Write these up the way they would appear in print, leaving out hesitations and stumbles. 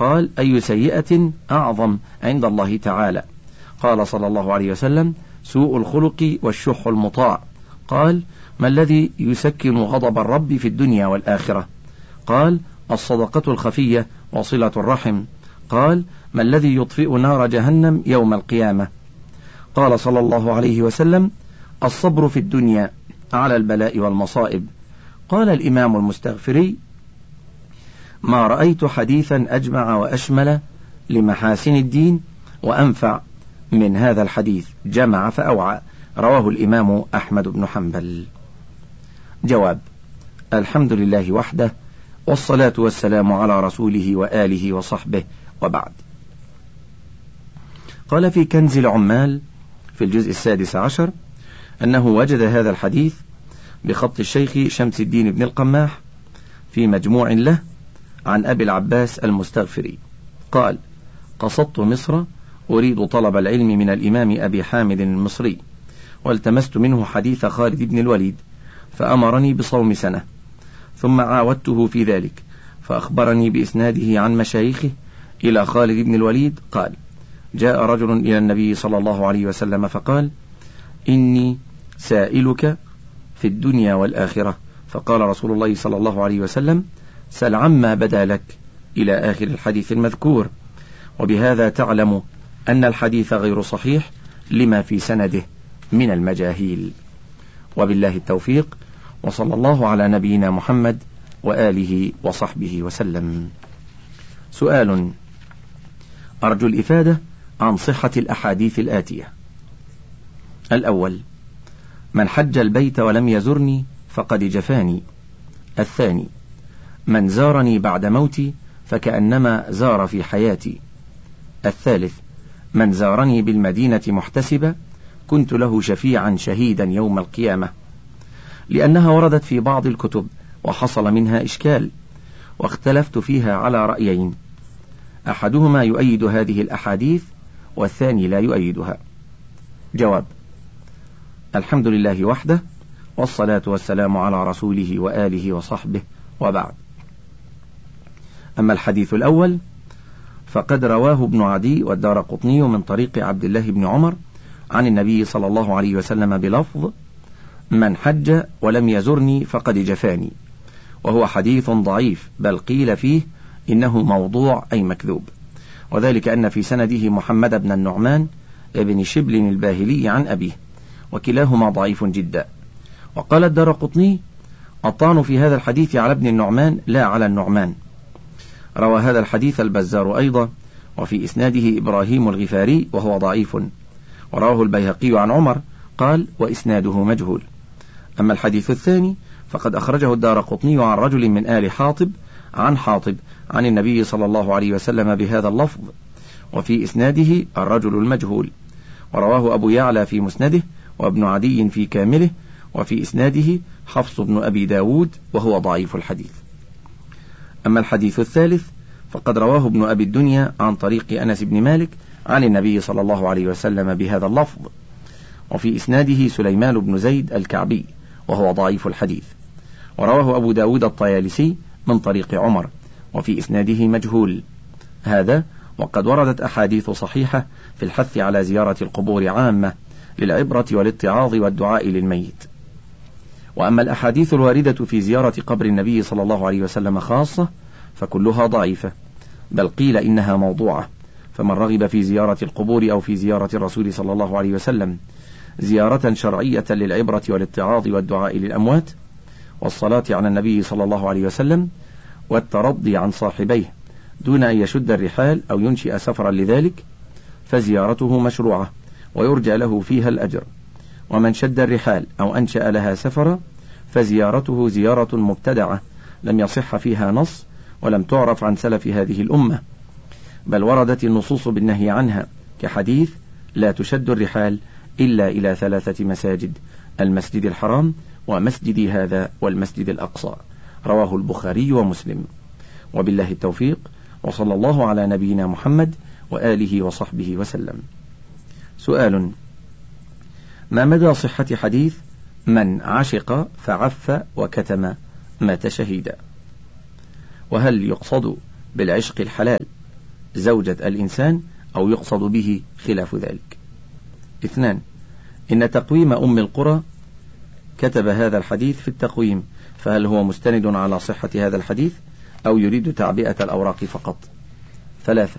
قال: أي سيئة أعظم عند الله تعالى؟ قال صلى الله عليه وسلم: سوء الخلق والشح المطاع. قال: ما الذي يسكن غضب الرب في الدنيا والآخرة؟ قال: الصدقة الخفية وصلة الرحم. قال: ما الذي يطفئ نار جهنم يوم القيامة؟ قال صلى الله عليه وسلم: الصبر في الدنيا على البلاء والمصائب. قال الإمام المستغفري: ما رأيت حديثا أجمع وأشمل لمحاسن الدين وأنفع من هذا الحديث، جمع فأوعى. رواه الإمام أحمد بن حنبل. جواب: الحمد لله وحده، والصلاة والسلام على رسوله وآله وصحبه، وبعد. قال في كنز العمال في الجزء 16 أنه وجد هذا الحديث بخط الشيخ شمس الدين بن القماح في مجموع له عن أبي العباس المستغفري قال: قصدت مصر أريد طلب العلم من الإمام أبي حامد المصري، والتمست منه حديث خالد بن الوليد، فأمرني بصوم سنة، ثم عاودته في ذلك، فأخبرني بإسناده عن مشايخه إلى خالد بن الوليد قال: جاء رجل إلى النبي صلى الله عليه وسلم فقال: إني سائلك في الدنيا والآخرة. فقال رسول الله صلى الله عليه وسلم: سل عما بدا لك، إلى آخر الحديث المذكور. وبهذا تعلم أن الحديث غير صحيح لما في سنده من المجاهيل. وبالله التوفيق، وصلى الله على نبينا محمد وآله وصحبه وسلم. سؤال: أرجو الإفادة عن صحة الأحاديث الآتية. الأول: من حج البيت ولم يزرني فقد جفاني. الثاني: من زارني بعد موتي فكأنما زار في حياتي. الثالث: من زارني بالمدينة محتسبا كنت له شفيعا شهيدا يوم القيامة. لأنها وردت في بعض الكتب وحصل منها إشكال، واختلفت فيها على رأيين، أحدهما يؤيد هذه الأحاديث والثاني لا يؤيدها. جواب: الحمد لله وحده، والصلاة والسلام على رسوله وآله وصحبه، وبعد. أما الحديث الأول فقد رواه ابن عدي والدارقطني من طريق عبد الله بن عمر عن النبي صلى الله عليه وسلم بلفظ: من حج ولم يزرني فقد جفاني، وهو حديث ضعيف، بل قيل فيه إنه موضوع أي مكذوب، وذلك أن في سنده محمد بن النعمان ابن شبل الباهلي عن أبيه، وكلاهما ضعيف جدا. وقال الدارقطني: الطعن في هذا الحديث على ابن النعمان لا على النعمان. روى هذا الحديث البزار أيضا، وفي إسناده إبراهيم الغفاري وهو ضعيف، ورواه البيهقي عن عمر قال: وإسناده مجهول. أما الحديث الثاني فقد أخرجه الدارقطني عن رجل من آل حاطب عن حاطب عن النبي صلى الله عليه وسلم بهذا اللفظ، وفي إسناده الرجل المجهول، ورواه أبو يعلى في مسنده وابن عدي في كامله، وفي إسناده حفص بن أبي داود وهو ضعيف الحديث. أما الحديث الثالث فقد رواه ابن أبي الدنيا عن طريق أنس بن مالك عن النبي صلى الله عليه وسلم بهذا اللفظ، وفي إسناده سليمان بن زيد الكعبي وهو ضعيف الحديث، ورواه أبو داود الطيالسي من طريق عمر، وفي إسناده مجهول. هذا وقد وردت أحاديث صحيحة في الحث على زيارة القبور عامة للعبرة والاتعاظ والدعاء للميت. وأما الأحاديث الواردة في زيارة قبر النبي صلى الله عليه وسلم خاصة فكلها ضعيفة، بل قيل إنها موضوعة. فمن رغب في زيارة القبور أو في زيارة الرسول صلى الله عليه وسلم زيارة شرعية للعبرة والاتعاظ والدعاء للأموات والصلاة على النبي صلى الله عليه وسلم والترضي عن صاحبيه دون أن يشد الرحال أو ينشئ سفرا لذلك، فزيارته مشروعة ويرجى له فيها الأجر. ومن شد الرحال أو أنشأ لها سفرا فزيارته زيارة مبتدعة لم يصح فيها نص ولم تعرف عن سلف هذه الأمة، بل وردت النصوص بالنهي عنها، كحديث: لا تشد الرحال إلا إلى 3 مساجد: المسجد الحرام ومسجدي هذا والمسجد الأقصى. رواه البخاري ومسلم. وبالله التوفيق، وصلى الله على نبينا محمد وآله وصحبه وسلم. سؤال: ما مدى صحة حديث من عشق فعف وكتم مات شهيدا؟ وهل يقصد بالعشق الحلال زوجة الإنسان أو يقصد به خلاف ذلك. 2. إن تقويم أم القرى كتب هذا الحديث في التقويم، فهل هو مستند على صحة هذا الحديث أو يريد تعبئة الأوراق فقط؟ 3.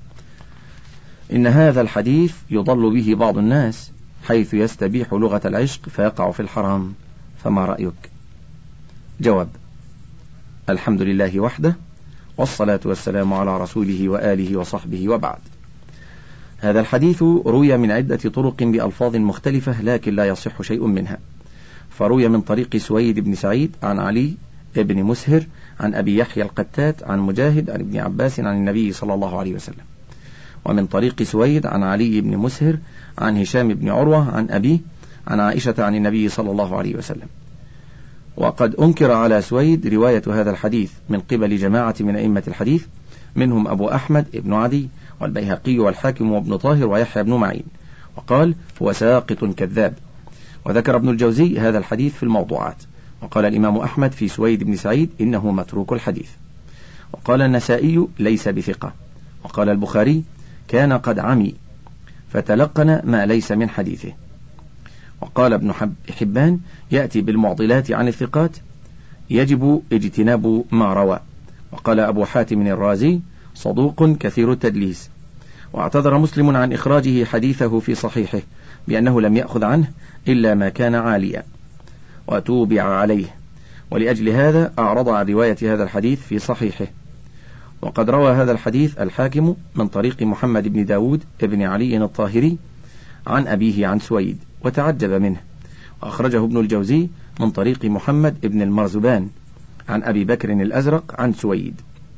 إن هذا الحديث يضل به بعض الناس حيث يستبيح لغة العشق فيقع في الحرام، فما رأيك؟ جواب: الحمد لله وحده، والصلاة والسلام على رسوله وآله وصحبه، وبعد. هذا الحديث روي من عدة طرق بألفاظ مختلفة، لكن لا يصح شيء منها. فروي من طريق سويد بن سعيد عن علي بن مسهر عن أبي يحيى القتات عن مجاهد عن ابن عباس عن النبي صلى الله عليه وسلم. ومن طريق سويد عن علي بن مسهر عن هشام بن عروة عن أبيه عن عائشة عن النبي صلى الله عليه وسلم. وقد أنكر على سويد رواية هذا الحديث من قبل جماعة من أئمة الحديث، منهم أبو أحمد ابن عدي والبيهقي والحاكم وابن طاهر ويحيى بن معين، وقال هو ساقط كذاب. وذكر ابن الجوزي هذا الحديث في الموضوعات، وقال الإمام أحمد في سويد بن سعيد إنه متروك الحديث، وقال النسائي ليس بثقة، وقال البخاري كان قد عمي فتلقن ما ليس من حديثه، وقال ابن حبان يأتي بالمعضلات عن الثقات يجب اجتناب ما روى، وقال أبو حاتم الرازي صدوق كثير التدليس. واعتذر مسلم عن إخراجه حديثه في صحيحه بأنه لم يأخذ عنه إلا ما كان عاليا وتوبع عليه، ولأجل هذا أعرض عن رواية هذا الحديث في صحيحه. وقد روى هذا الحديث الحاكم من طريق محمد بن داود ابن علي الطاهري عن أبيه عن سويد وتعجب منه، وأخرجه ابن الجوزي من طريق محمد ابن المرزبان عن أبي بكر الأزرق عن سويد.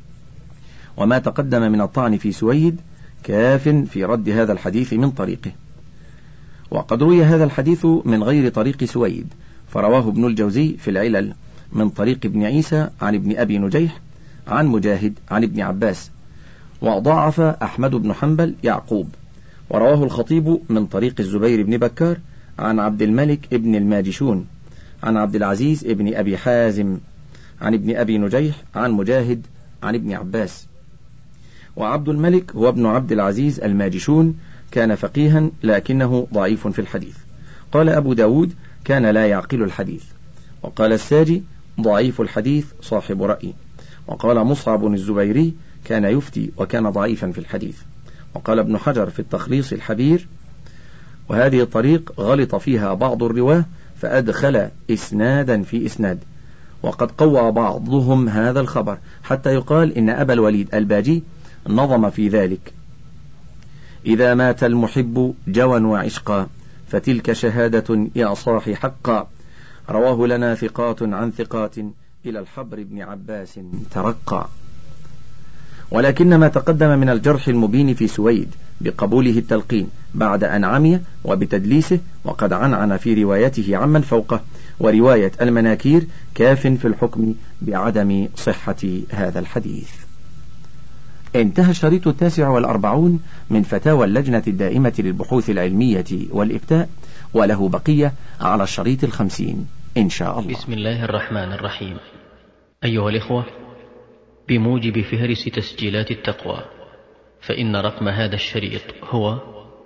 وما تقدم من الطعن في سويد كاف في رد هذا الحديث من طريقه. وقد روي هذا الحديث من غير طريق سويد، فرواه ابن الجوزي في العلل من طريق ابن عيسى عن ابن أبي نجيح عن مجاهد عن ابن عباس. وضاعف أحمد بن حنبل يعقوب. ورواه الخطيب من طريق الزبير بن بكار عن عبد الملك ابن الماجشون عن عبد العزيز ابن أبي حازم عن ابن أبي نجيح عن مجاهد عن ابن عباس. وعبد الملك هو ابن عبد العزيز الماجشون، كان فقيها لكنه ضعيف في الحديث. قال أبو داود كان لا يعقل الحديث. وقال الساجي ضعيف الحديث صاحب رأي. وقال مصعب الزبيري كان يفتي وكان ضعيفا في الحديث. وقال ابن حجر في التخليص الحبير وهذه الطريق غلط فيها بعض الرواه فأدخل إسنادا في إسناد، وقد قوى بعضهم هذا الخبر حتى يقال إن أبا الوليد الباجي نظم في ذلك: إذا مات المحب جوا وعشقا فتلك شهادة يا صاح حقا، رواه لنا ثقات عن ثقات إلى الحبر بن عباس ترقى. ولكن ما تقدم من الجرح المبين في سويد بقبوله التلقين بعد أن عمي وبتدليسه وقد عنعن في روايته عمن فوقه ورواية المناكير كاف في الحكم بعدم صحة هذا الحديث. انتهى الشريط 49 من فتاوى اللجنة الدائمة للبحوث العلمية والإفتاء، وله بقية على الشريط 50 إن شاء الله. بسم الله الرحمن الرحيم. أيها الإخوة، بموجب فهرس تسجيلات التقوى فإن رقم هذا الشريط هو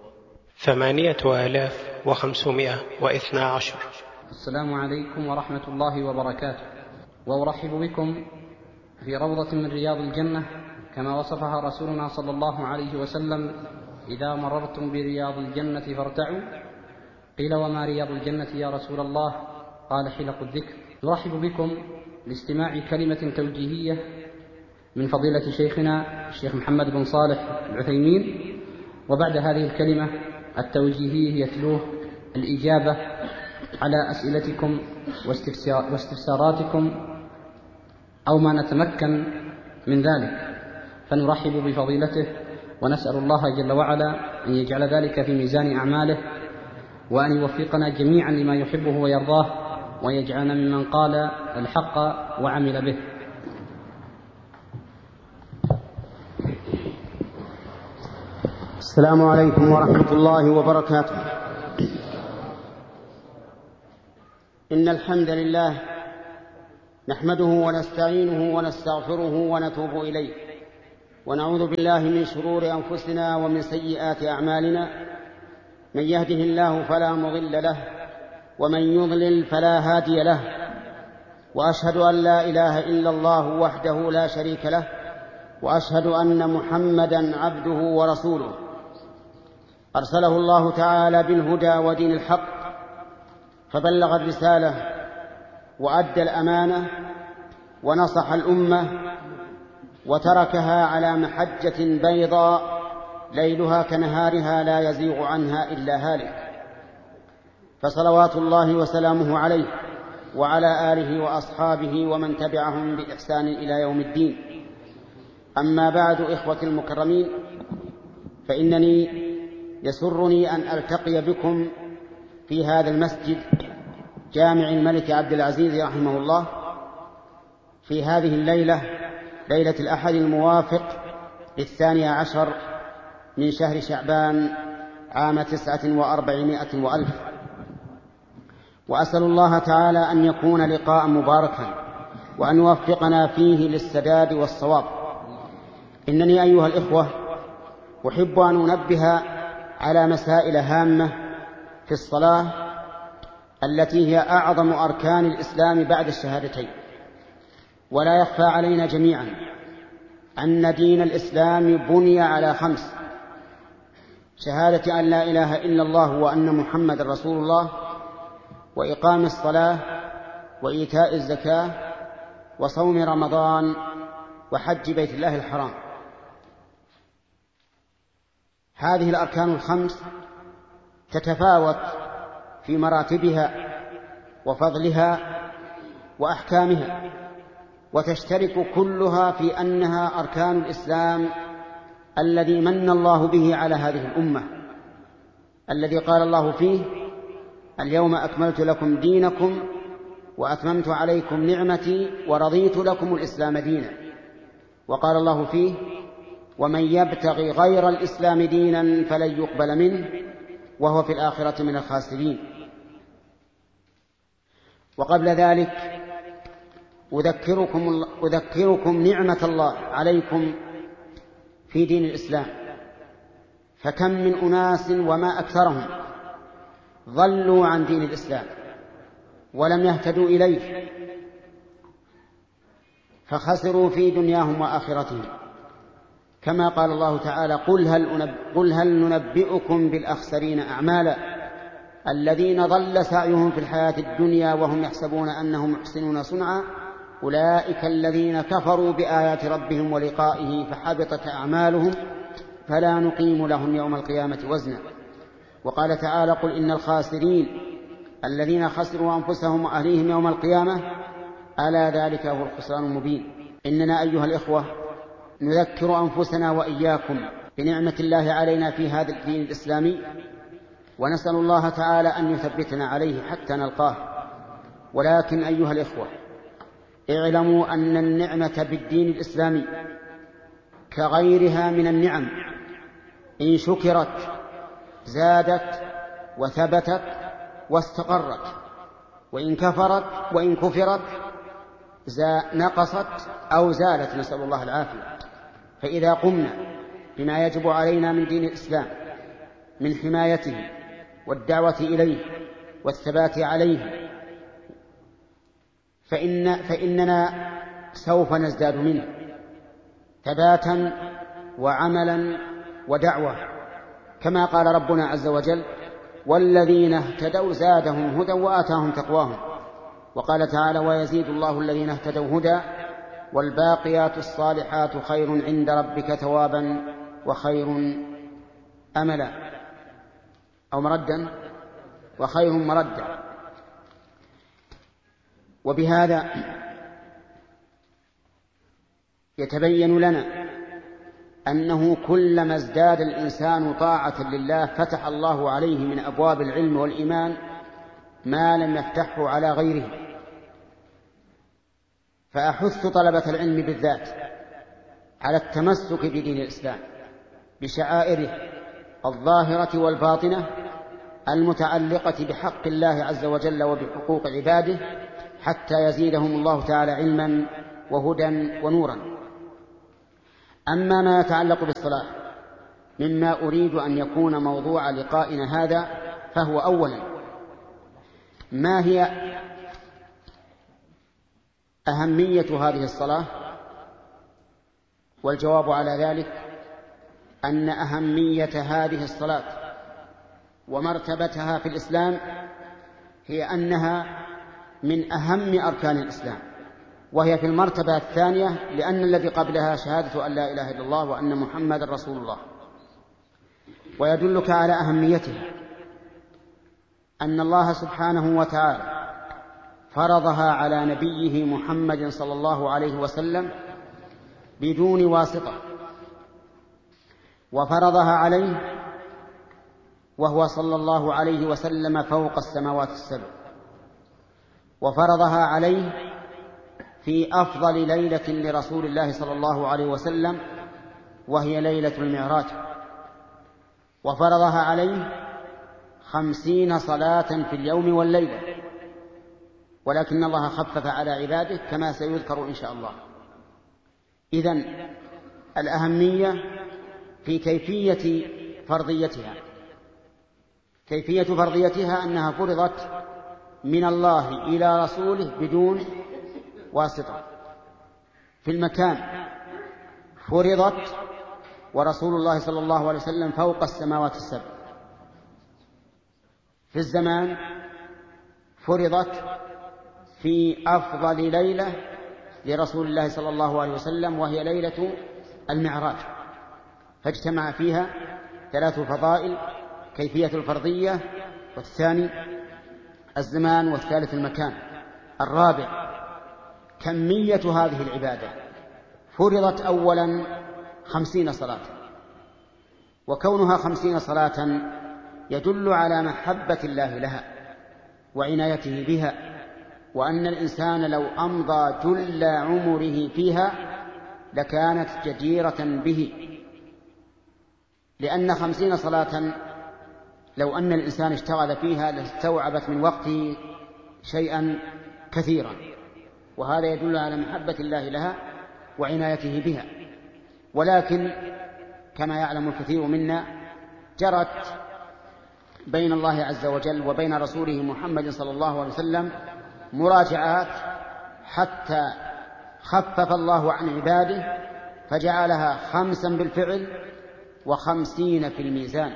8512. السلام عليكم ورحمة الله وبركاته، وأرحب بكم في روضة من رياض الجنة كما وصفها رسولنا صلى الله عليه وسلم: إذا مررتم برياض الجنة فارتعوا. قيل وما رياض الجنة يا رسول الله؟ قال حلق الذكر. نرحب بكم لاستماع كلمة توجيهية من فضيلة شيخنا الشيخ محمد بن صالح العثيمين، وبعد هذه الكلمة التوجيهية يتلوه الإجابة على أسئلتكم واستفساراتكم أو ما نتمكن من ذلك، فنرحب بفضيلته ونسأل الله جل وعلا أن يجعل ذلك في ميزان أعماله، وأن يوفقنا جميعا لما يحبه ويرضاه، ويجعلنا ممن قال الحق وعمل به. السلام عليكم ورحمة الله وبركاته. إن الحمد لله نحمده ونستعينه ونستغفره ونتوب إليه، ونعوذ بالله من شرور أنفسنا ومن سيئات أعمالنا، من يهده الله فلا مضل له ومن يضلل فلا هادي له، وأشهد أن لا إله إلا الله وحده لا شريك له، وأشهد أن محمدا عبده ورسوله، أرسله الله تعالى بالهدى ودين الحق، فبلغ الرسالة وأدى الأمانة ونصح الأمة، وتركها على محجة بيضاء ليلها كنهارها لا يزيغ عنها إلا هالك، فصلوات الله وسلامه عليه وعلى آله وأصحابه ومن تبعهم بإحسان إلى يوم الدين. أما بعد، إخوة المكرمين، فإنني يسرني أن ألتقي بكم في هذا المسجد جامع الملك عبد العزيز رحمه الله في هذه الليلة، ليلة الأحد الموافق 12 من شهر شعبان عام 49 وألف، وأسأل الله تعالى أن يكون لقاء مباركا وأن يوفقنا فيه للسداد والصواب. إنني أيها الإخوة أحب أن أنبه على مسائل هامة في الصلاة التي هي أعظم أركان الإسلام بعد الشهادتين. ولا يخفى علينا جميعا أن دين الإسلام بني على 5: شهادة أن لا إله إلا الله وأن محمد رسول الله، وإقام الصلاة، وإيتاء الزكاة، وصوم رمضان، وحج بيت الله الحرام. هذه الأركان ال5 تتفاوت في مراتبها وفضلها وأحكامها، وتشترك كلها في أنها أركان الإسلام الذي من الله به على هذه الأمة، الذي قال الله فيه: اليوم أكملت لكم دينكم وأتممت عليكم نعمتي ورضيت لكم الإسلام دينا. وقال الله فيه: ومن يبتغي غير الإسلام دينا فلن يقبل منه وهو في الآخرة من الخاسرين. وقبل ذلك أذكركم نعمة الله عليكم في دين الإسلام، فكم من أناس وما أكثرهم ضلوا عن دين الإسلام ولم يهتدوا إليه، فخسروا في دنياهم وآخرتهم، كما قال الله تعالى: قل هل ننبئكم بالأخسرين أعمالا الذين ضل سعيهم في الحياة الدنيا وهم يحسبون أنهم يحسنون صنعا أولئك الذين كفروا بآيات ربهم ولقائه فحبطت أعمالهم فلا نقيم لهم يوم القيامة وزنا. وقال تعالى: قل إن الخاسرين الذين خسروا أنفسهم وأهليهم يوم القيامة ألا ذلك هو الخسران المبين. إننا أيها الإخوة نذكر أنفسنا وإياكم بنعمة الله علينا في هذا الدين الإسلامي، ونسأل الله تعالى أن يثبتنا عليه حتى نلقاه. ولكن أيها الإخوة، اعلموا أن النعمة بالدين الإسلامي كغيرها من النعم، إن شكرت زادت وثبتت واستقرت، وإن كفرت نقصت أو زالت، نسأل الله العافية. فإذا قمنا بما يجب علينا من دين الإسلام من حمايته والدعوة إليه والثبات عليه فإننا سوف نزداد منه ثباتا وعملا ودعوة، كما قال ربنا عز وجل: والذين اهتدوا زادهم هدى وآتاهم تقواهم. وقال تعالى: ويزيد الله الذين اهتدوا هدى والباقيات الصالحات خير عند ربك ثوابا وخير أملا، أو مردا، وخير مردا. وبهذا يتبين لنا أنه كلما ازداد الإنسان طاعة لله فتح الله عليه من أبواب العلم والإيمان ما لم يفتحه على غيره. فأحث طلبة العلم بالذات على التمسك بدين الإسلام بشعائره الظاهرة والباطنة المتعلقة بحق الله عز وجل وبحقوق عباده، حتى يزيدهم الله تعالى علما وهدى ونورا. أما ما يتعلق بالصلاة مما أريد أن يكون موضوع لقائنا هذا، فهو أولا ما هي أهمية هذه الصلاة؟ والجواب على ذلك أن أهمية هذه الصلاة ومرتبتها في الإسلام هي أنها من أهم أركان الإسلام، وهي في المرتبة الثانية، لأن الذي قبلها شهادة أن لا إله إلا الله وأن محمد رسول الله. ويدلك على أهميتها أن الله سبحانه وتعالى فرضها على نبيه محمد صلى الله عليه وسلم بدون واسطة، وفرضها عليه وهو صلى الله عليه وسلم فوق السماوات السبع، وفرضها عليه في أفضل ليلة لرسول الله صلى الله عليه وسلم وهي ليلة المعراج، وفرضها عليه 50 صلاة في اليوم والليلة، ولكن الله خفف على عباده كما سيذكر إن شاء الله. إذن الأهمية في كيفية فرضيتها. كيفية فرضيتها أنها فرضت من الله إلى رسوله بدون واسطة. في المكان فرضت ورسول الله صلى الله عليه وسلم فوق السماوات السبع. في الزمان فرضت في أفضل ليلة لرسول الله صلى الله عليه وسلم وهي ليلة المعراج، فاجتمع فيها 3 فضائل: كيفية الفرضية، والثاني الزمان، والثالث المكان. الرابع كمية هذه العبادة. فرضت أولا 50 صلاة، وكونها 50 صلاة يدل على محبة الله لها وعنايته بها، وأن الإنسان لو أمضى جل عمره فيها لكانت جديرة به، لأن 50 صلاة لو أن الإنسان اشتغل فيها لاستوعبت من وقته شيئا كثيرا، وهذا يدل على محبة الله لها وعنايته بها. ولكن كما يعلم الكثير منا جرت بين الله عز وجل وبين رسوله محمد صلى الله عليه وسلم مراجعات حتى خفف الله عن عباده فجعلها 5 بالفعل و50 في الميزان،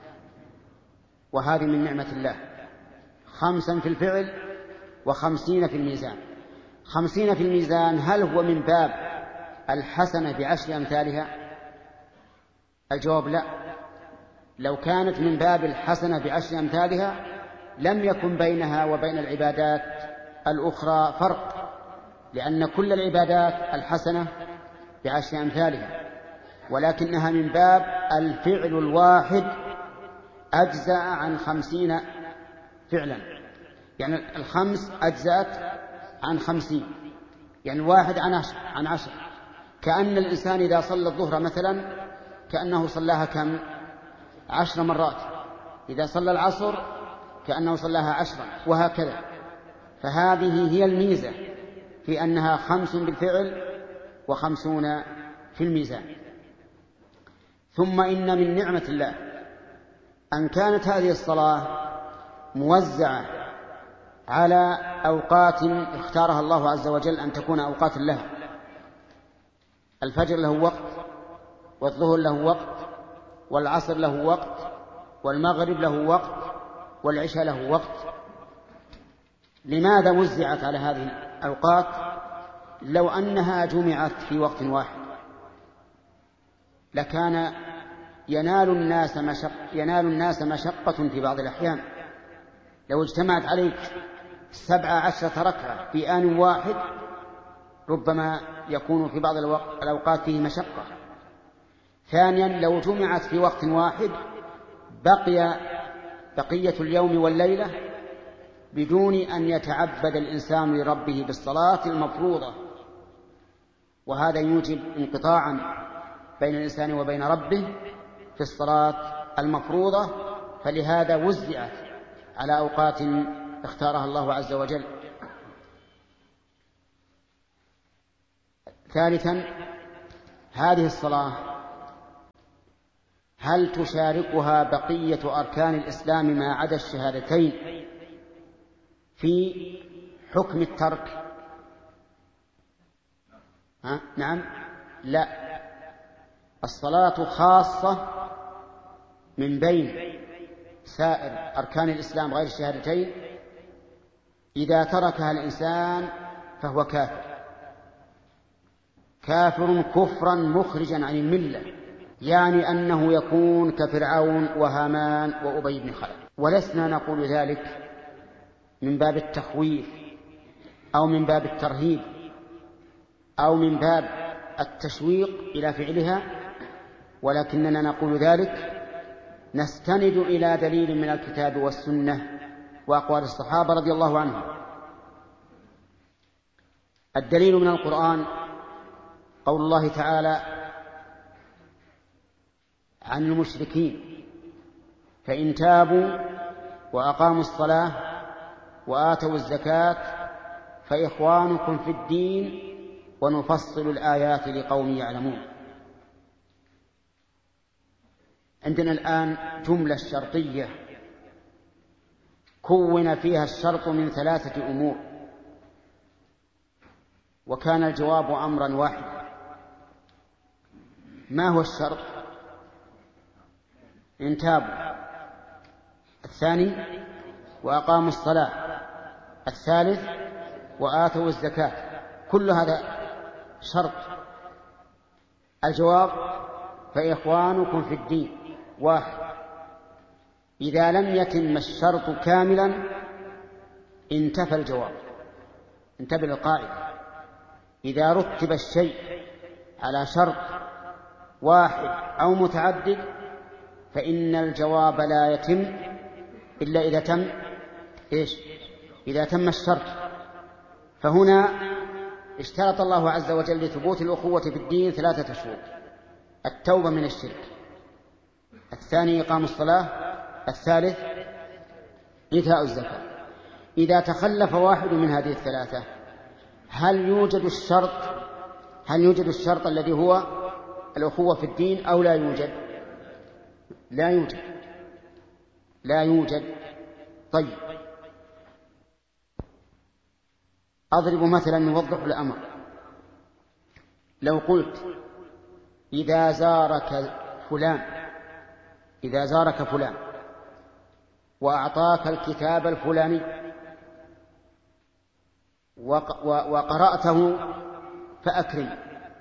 وهذه من نعمة الله. 5 في الفعل و50 في الميزان. 50 في الميزان هل هو من باب الحسنة ب10 أمثالها؟ الجواب لا. لو كانت من باب الحسنة ب10 أمثالها لم يكن بينها وبين العبادات الأخرى فرق، لأن كل العبادات الحسنة ب10 أمثالها، ولكنها من باب الفعل الواحد أجزأ عن 50 فعلا، يعني 5 أجزأت عن 50، يعني 1 عن 10. كأن الإنسان إذا صلى الظهر مثلا كأنه صلاها كم؟ 10 مرات. إذا صلى العصر كأنه صلاها 10، وهكذا. فهذه هي الميزة في أنها 5 بالفعل و50 في الميزان. ثم إن من نعمة الله أن كانت هذه الصلاة موزعة على أوقات اختارها الله عز وجل أن تكون أوقات لها. الفجر له وقت، والظهر له وقت، والعصر له وقت، والمغرب له وقت، والعشاء له وقت. لماذا وزعت على هذه الأوقات؟ لو أنها جمعت في وقت واحد لكان ينال الناس مشقة في بعض الأحيان. لو اجتمعت عليك 17 ركعة في آن واحد ربما يكون في بعض الأوقات فيه مشقة. ثانيا لو جمعت في وقت واحد بقية اليوم والليلة بدون أن يتعبد الإنسان لربه بالصلاة المفروضة، وهذا يوجب انقطاعا بين الإنسان وبين ربه في الصلاة المفروضة، فلهذا وزعت على أوقات اختارها الله عز وجل. ثالثا هذه الصلاة هل تشاركها بقية أركان الإسلام ما عدا الشهادتين في حكم الترك؟ نعم، لا، الصلاة خاصة من بين سائر أركان الإسلام غير الشهادتين. إذا تركها الإنسان فهو كافر كفرا مخرجا عن الملة، يعني أنه يكون كفرعون وهامان وأبي بن خلف. ولسنا نقول ذلك من باب التخويف أو من باب الترهيب أو من باب التشويق إلى فعلها، ولكننا نقول ذلك نستند إلى دليل من الكتاب والسنة وأقوال الصحابة رضي الله عنهم. الدليل من القرآن قول الله تعالى عن المشركين: فإن تابوا وأقاموا الصلاة وآتوا الزكاة فإخوانكم في الدين ونفصل الآيات لقوم يعلمون. عندنا الآن جملة شرطية كون فيها الشرط من 3 أمور، وكان الجواب أمرا واحدا. ما هو الشرط؟ إن تابوا، الثاني وأقاموا الصلاة، الثالث وآتوا الزكاة، كل هذا شرط. الجواب: فإخوانكم في الدين واحد. إذا لم يتم الشرط كاملا انتفى الجواب. انتبه للقاعدة: إذا رتب الشيء على شرط واحد أو متعدد فإن الجواب لا يتم إلا إذا تم إذا تم الشرط. فهنا اشترط الله عز وجل لثبوت الأخوة في الدين 3 شروط: التوبة من الشرك، الثاني إقام الصلاة، الثالث إيتاء الزكاة. إذا تخلف واحد من هذه الثلاثة هل يوجد الشرط الذي هو الأخوة في الدين أو لا يوجد؟ لا يوجد. طيب، أضرب مثلا يوضح الأمر. لو قلت: إذا زارك فلان وأعطاك الكتاب الفلاني وقرأته فأكرم.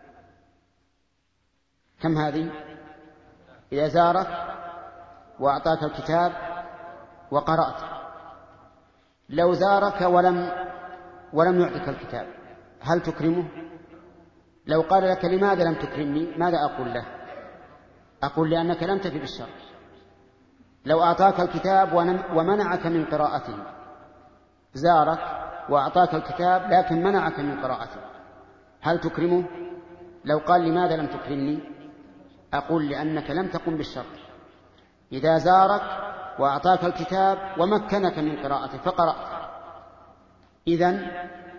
كم هذه؟ إذا زارك وأعطاك الكتاب وقرأت. لو زارك ولم يعطك الكتاب هل تكرمه؟ لو قال لك: لماذا لم تكرمني؟ ماذا أقول له؟ أقول: لأنك لم تفي بالشر. لو أعطاك الكتاب ومنعك من قراءته، زارك وأعطاك الكتاب لكن منعك من قراءته، هل تكرمه؟ لو قال: لماذا لم تكرمني؟ أقول: لأنك لم تقم بالشر. إذا زارك وأعطاك الكتاب ومكنك من قراءته فقرأت، إذن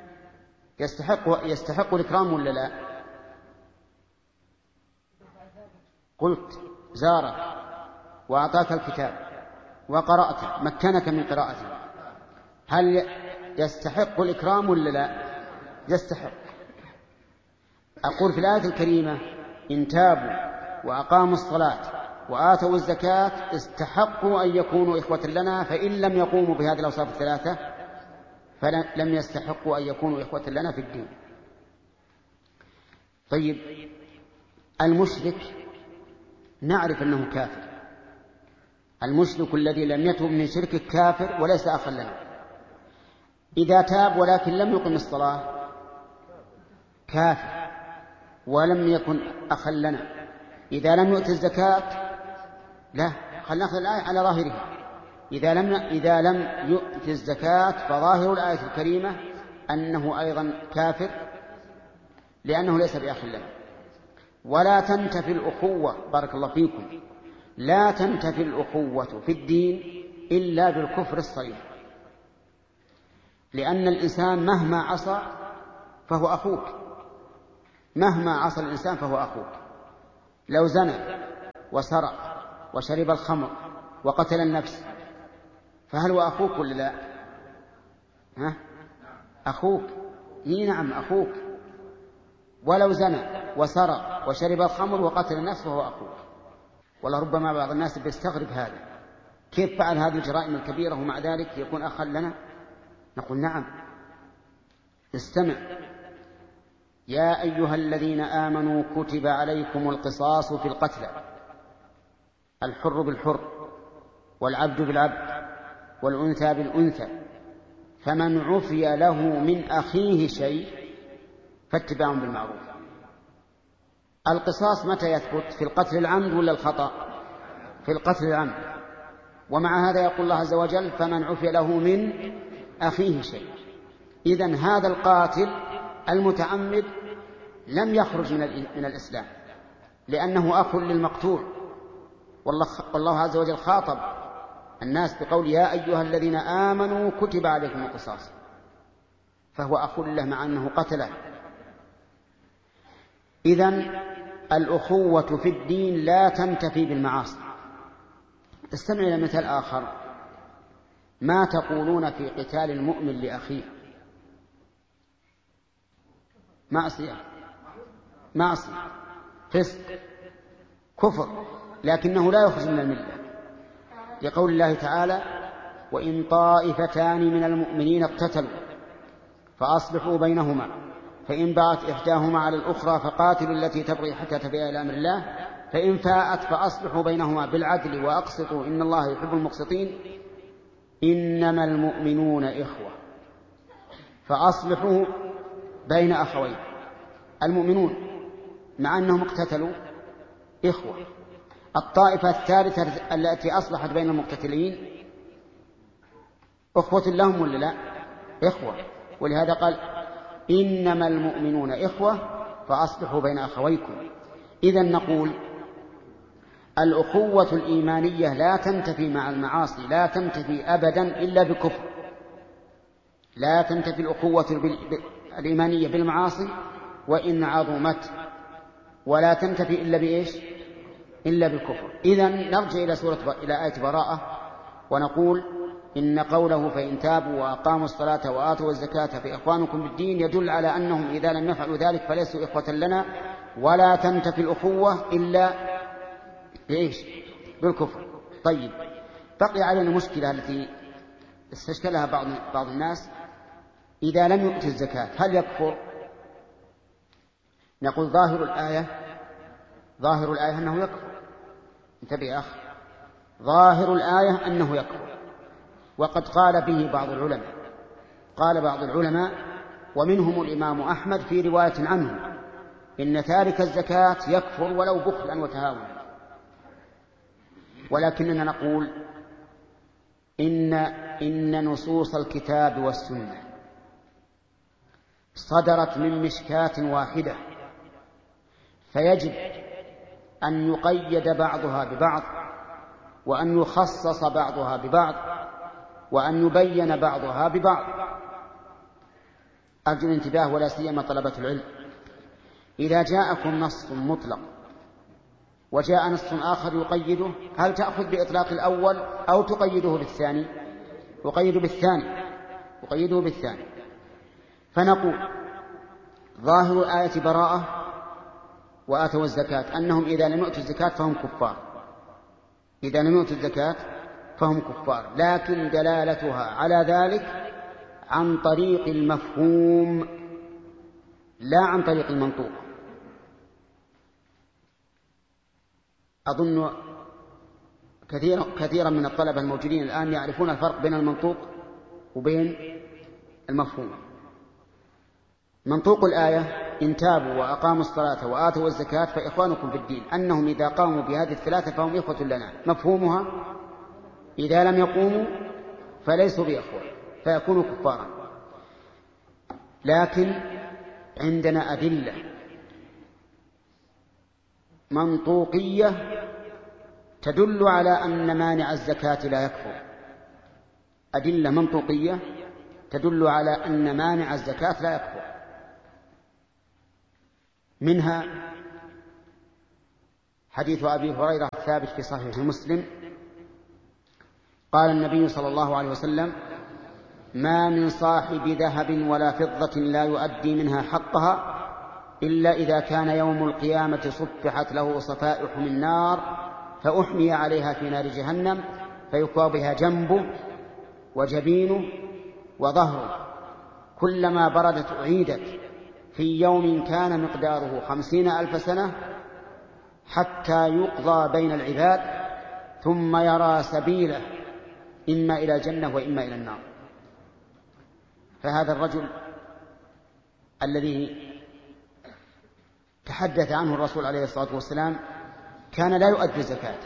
يستحق الإكرام ولا لا؟ قلت: زارك وأعطاك الكتاب وقرأت، مكنك من قراءته، هل يستحق الإكرام ولا لا؟ يستحق. أقول في الآية الكريمة: إن تابوا وأقاموا الصلاة وآتوا الزكاة استحقوا أن يكونوا إخوة لنا، فإن لم يقوموا بهذه الأوصاف الثلاثة فلم يستحقوا أن يكونوا إخوة لنا في الدين. طيب، المشرك نعرف أنه كافر. المشرك الذي لم يتب من شركه كافر وليس أخا لنا. إذا تاب ولكن لم يقم الصلاة كافر ولم يكن أخا لنا. إذا لم يؤت الزكاة، لا، خلنا نأخذ الآية على ظاهرها. إذا لم يؤت الزكاة فظاهر الآية الكريمة أنه أيضا كافر لأنه ليس بأخ لنا. ولا تنتفي الأخوة، بارك الله فيكم، لا تنتفي الأخوة في الدين إلا بالكفر الصريح، لأن الإنسان مهما عصى فهو أخوك، مهما عصى الإنسان فهو أخوك. لو زنى وسرق وشرب الخمر وقتل النفس فهل هو أخوك ولا لا؟ ها؟ أخوك. نعم أخوك. ولو زنى وسرق وشرب الخمر وقتل النفس فهو أخوك. والله ربما بعض الناس بيستغرب هذا، كيف فعل هذه الجرائم الكبيرة ومع ذلك يكون أخا لنا؟ نقول نعم، استمع. يا أيها الذين آمنوا كتب عليكم القصاص في القتلى، الحر بالحر والعبد بالعبد والأنثى بالأنثى، فمن عفي له من أخيه شيء فاتباع بالمعروف. القصاص متى يثبت؟ في القتل العمد ولا الخطأ؟ في القتل العمد. ومع هذا يقول الله عز وجل فمن عفي له من أخيه شيء. إذن هذا القاتل المتعمد لم يخرج من الإسلام لأنه أخ للمقتول، والله عز وجل خاطب الناس بقول يا أيها الذين آمنوا كتب عليكم القصاص، فهو أخ له مع أنه قتله. إذن الأخوة في الدين لا تنتفي بالمعاصي. استمع إلى مثال آخر. ما تقولون في قتال المؤمن لأخيه؟ معصية فسق كفر، لكنه لا يخرج من الملة، لقول الله تعالى وإن طائفتان من المؤمنين اقتتلوا فأصلحوا بينهما فإن بغت إحداهما على الأخرى فقاتلوا التي تبغي حتى تفيء إلى أمر الله فإن فاءت فأصلحوا بينهما بالعدل وأقسطوا إن الله يحب المقسطين إنما المؤمنون إخوة فأصلحوا بين أخوين. المؤمنون مع أنهم اقتتلوا إخوة. الطائفة الثالثة التي أصلحت بين المقتتلين أخوة لهم ولا لا؟ إخوة. ولهذا قال إنما المؤمنون إخوة فأصلحوا بين أخويكم. إذن نقول الأخوة الإيمانية لا تنتفي مع المعاصي، لا تنتفي أبدا إلا بكفر. لا تنتفي الأخوة الإيمانية بالمعاصي وإن عظمت، ولا تنتفي إلا بإيش؟ إلا بالكفر. إذن نرجع إلى آية براءة ونقول إن قوله فإن تابوا وأقاموا الصلاة وآتوا الزكاة فإخوانكم بالدين يدل على أنهم إذا لم يفعلوا ذلك فليسوا إخوة لنا، ولا تنتفي الأخوة إلا بإيش؟ بالكفر. طيب، بقي علينا المشكلة التي استشكلها بعض الناس: إذا لم يؤتي الزكاة هل يكفر؟ نقول ظاهر الآية أنه يكفر. انتبه يا أخي، ظاهر الآية أنه يكفر، وقد قال به بعض العلماء. قال بعض العلماء ومنهم الإمام أحمد في رواية عنه إن تارك الزكاة يكفر ولو بخلا وتهاونا. ولكننا نقول إن نصوص الكتاب والسنة صدرت من مشكاة واحدة، فيجب أن يقيد بعضها ببعض، وأن يخصص بعضها ببعض، وأن يبين بعضها ببعض. أرجو الانتباه ولا سيما طلبة العلم. إذا جاءكم نص مطلق وجاء نص آخر يقيده، هل تأخذ بإطلاق الأول أو تقيده بالثاني؟ أقيده بالثاني. فنقول ظاهر الآية براءة وآتوا الزكاة، أنهم إذا لم يؤتوا الزكاة فهم كفار. إذا لم يؤتوا الزكاة فهم كفار، لكن دلالتها على ذلك عن طريق المفهوم لا عن طريق المنطوق. أظن كثيرا من الطلبة الموجودين الآن يعرفون الفرق بين المنطوق وبين المفهوم. منطوق الآية إن تابوا وأقاموا الصلاة وآتوا الزكاة فإخوانكم في الدين، أنهم إذا قاموا بهذه الثلاثة فهم إخوة لنا. مفهومها إذا لم يقوموا فليسوا بإخوة فيكونوا كفارا. لكن عندنا أدلة منطوقية تدل على أن مانع الزكاة لا يكفر. أدلة منطوقية تدل على أن مانع الزكاة لا يكفر. منها حديث أبي هريرة الثابت في صحيح مسلم قال النبي صلى الله عليه وسلم: ما من صاحب ذهب ولا فضة لا يؤدي منها حقها إلا إذا كان يوم القيامة صفحت له صفائح من نار فأحمي عليها في نار جهنم فيكوى بها جنبه وجبينه وظهره، كلما بردت أعيدت في يوم كان مقداره 50,000 سنة حتى يقضى بين العباد ثم يرى سبيله إما إلى الجنة وإما إلى النار. فهذا الرجل الذي تحدث عنه الرسول عليه الصلاة والسلام كان لا يؤدي